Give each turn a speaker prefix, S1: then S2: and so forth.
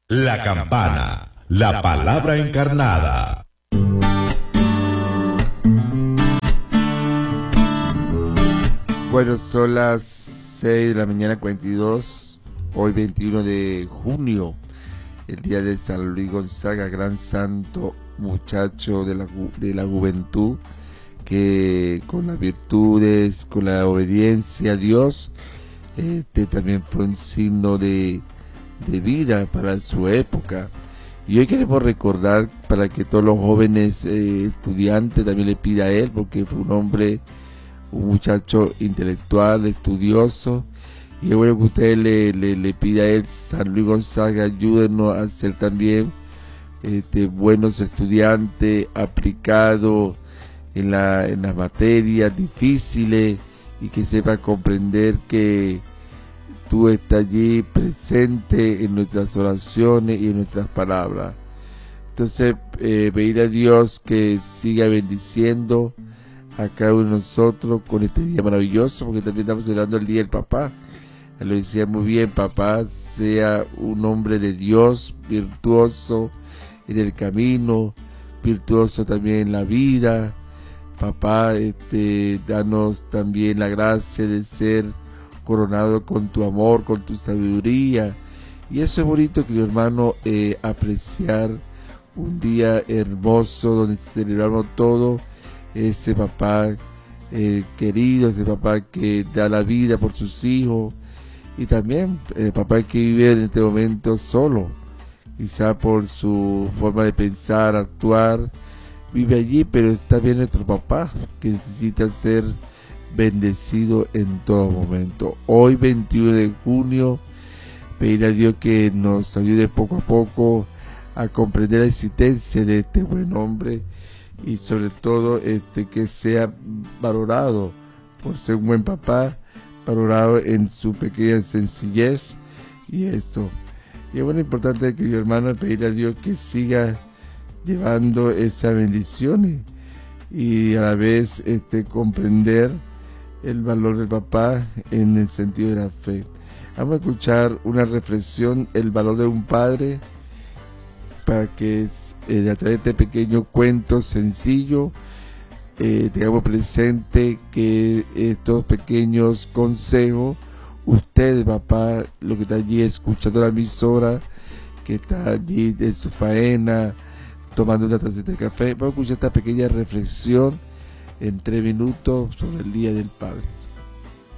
S1: La Campana, la palabra encarnada.
S2: Bueno, son las 6 de la mañana 42, hoy 21 de junio, el día de San Luis Gonzaga, gran santo, muchacho de la juventud, que con las virtudes, con la obediencia a Dios, también fue un signo de vida para su época. Y hoy queremos recordar para que todos los jóvenes estudiantes también le pida a él, porque fue un hombre, un muchacho intelectual, estudioso, y es bueno que usted le pida a él: San Luis Gonzaga, ayúdenos a ser también buenos estudiantes, aplicados en las materias difíciles, y que sepa comprender que tú estás allí presente en nuestras oraciones y en nuestras palabras. Entonces, pedir a Dios que siga bendiciendo a cada uno de nosotros con este día maravilloso, porque también estamos celebrando el Día del Papá. Lo decía muy bien, papá sea un hombre de Dios, virtuoso en el camino, virtuoso también en la vida. Papá, danos también la gracia de ser coronado con tu amor, con tu sabiduría. Y eso es bonito, querido hermano, apreciar un día hermoso donde celebramos todo ese papá querido, ese papá que da la vida por sus hijos, y también papá que vive en este momento solo, quizá por su forma de pensar, actuar, vive allí, pero está bien nuestro papá, que necesita ser bendecido en todo momento. Hoy 21 de junio, pedir a Dios que nos ayude poco a poco a comprender la existencia de este buen hombre, y sobre todo que sea valorado por ser un buen papá, valorado en su pequeña sencillez. Y esto, y es bueno, importante, querido hermano, pedir a Dios que siga llevando esas bendiciones, y a la vez comprender el valor del papá en el sentido de la fe. Vamos a escuchar una reflexión: el valor de un padre, para que a través de este pequeño cuento sencillo tengamos presente que estos pequeños consejos, usted, papá, lo que está allí escuchando la emisora, que está allí en su faena, tomando una tacita de café, vamos a escuchar esta pequeña reflexión en 3 minutos sobre el Día del Padre.